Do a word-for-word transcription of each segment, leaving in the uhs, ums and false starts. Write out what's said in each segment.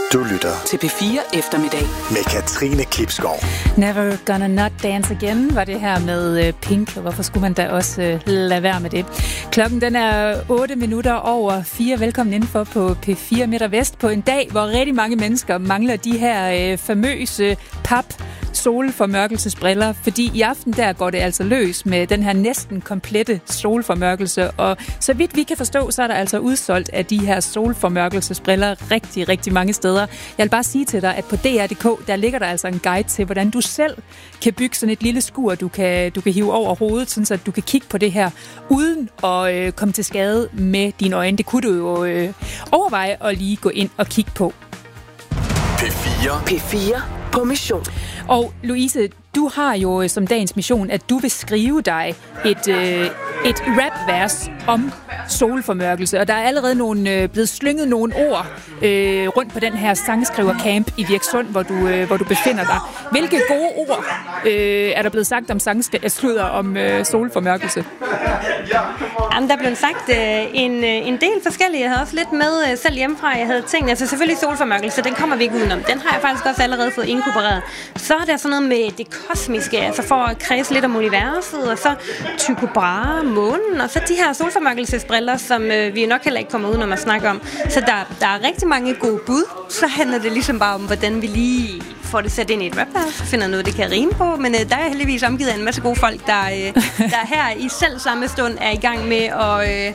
Du lytter til P fire Eftermiddag med Katrine Klipskov. Never Gonna Not Dance Again var det her med Pink, og hvorfor skulle man da også lade være med det? Klokken den er otte minutter over fire. Velkommen indenfor på P fire Midt og Vest på en dag, hvor rigtig mange mennesker mangler de her øh, famøse pap solformørkelsesbriller, fordi i aften der går det altså løs med den her næsten komplette solformørkelse, og så vidt vi kan forstå, så er der altså udsolgt af de her solformørkelsesbriller rigtig, rigtig mange steder. Jeg vil bare sige til dig, at på D R punktum d k, der ligger der altså en guide til, hvordan du selv kan bygge sådan et lille skur, du kan, du kan hive over hovedet, sådan så at du kan kigge på det her, uden at øh, komme til skade med dine øjne. Det kunne du jo øh, overveje at lige gå ind og kigge på. P fire. P fire på mission. Og Louise, du har jo som dagens mission, at du vil skrive dig et, øh, et rap-vers om solformørkelse. Og der er allerede nogle, øh, blevet slynget nogle ord øh, rundt på den her sangskrivercamp i Virksund, hvor du, øh, hvor du befinder dig. Hvilke gode ord øh, er der blevet sagt om sangskriver om øh, solformørkelse? Jamen, der er blevet sagt øh, en, en del forskellige. Jeg havde også lidt med øh, selv hjemmefra. Jeg havde tænkt, altså selvfølgelig solformørkelse, den kommer vi ikke udenom. Den har jeg faktisk også allerede fået inkorporeret. Så er der sådan noget med det kosmiske, altså for at kredse lidt om universet, og så Tycho Brahe, månen, og så de her solformørkelsesbriller, som øh, vi nok heller ikke kommer udenom at snakke om. Så der, der er rigtig mange gode bud. Så handler det ligesom bare om, hvordan vi lige får det sat ind i et rap, finder noget, det kan rime på. Men øh, der er heldigvis omgivet af en masse gode folk, der, øh, der her i selv samme stund er i gang med at... Øh,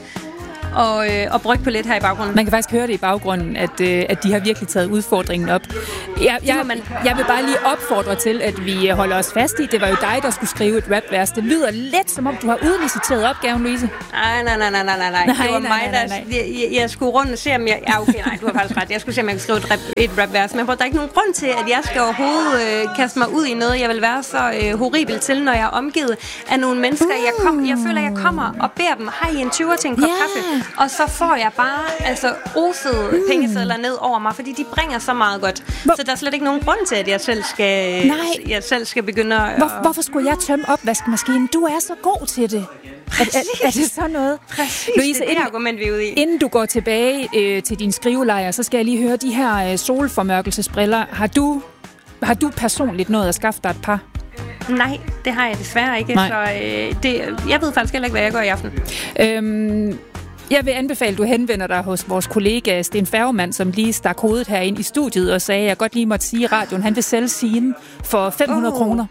Og, øh, og brygge på lidt her i baggrunden. Man kan faktisk høre det i baggrunden, at, øh, at de har virkelig taget udfordringen op. Jeg, jeg, jeg vil bare lige opfordre til, at vi holder os fast i. Det var jo dig, der skulle skrive et rapvers. Det lyder lidt, som om du har udliciteret opgaven, Louise. Nej, nej, nej, nej, nej, nej. Det var mig, der... Jeg, jeg skulle rundt og se, om jeg... Ja, okay, nej, du har faktisk ret. Jeg skulle se, om jeg kunne skrive et, rap, et rapvers. Men der er ikke nogen grund til, at jeg skal overhovedet øh, kaste mig ud i noget, jeg vil være så øh, horribel til, når jeg er omgivet af nogle mennesker. Jeg, kom, jeg føler, jeg kommer og beder dem, har I en tyver til en kop yeah. kaffe? Og så får jeg bare altså osede mm. pengesedler ned over mig, fordi de bringer så meget godt. Hvor... Så der er slet ikke nogen grund til, at jeg selv skal, jeg selv skal begynde at... Hvor, hvorfor skulle jeg tømme opvaskemaskinen? Du er så god til det. Er, er, er det sådan noget? Præcis, Louise, det er inden, det argument, vi er ude i. Inden du går tilbage øh, til din skrivelejr, så skal jeg lige høre de her øh, solformørkelsesbriller. Har du, har du personligt nået at skaffe dig et par? Nej, det har jeg desværre ikke. Nej. Så øh, det, jeg ved faktisk heller ikke, hvad jeg gør i aften. Øhm... Jeg vil anbefale, at du henvender dig hos vores kollega Sten Færgemann, som lige stak hovedet herinde i studiet og sagde, at jeg godt lige måtte sige i radioen, han vil sælge sine for fem hundrede kroner.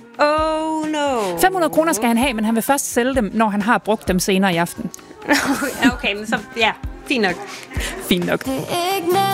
Oh no. fem hundrede kroner skal han have, men han vil først sælge dem, når han har brugt dem senere i aften. Okay, men så ja, fint nok. Fint nok.